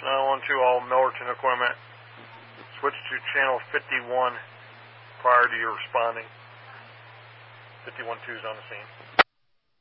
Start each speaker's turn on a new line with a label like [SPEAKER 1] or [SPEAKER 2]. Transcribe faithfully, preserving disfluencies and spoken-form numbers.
[SPEAKER 1] nine one two, all Millerton equipment. Switch to channel fifty-one prior to your responding. fifty-one two is on the scene.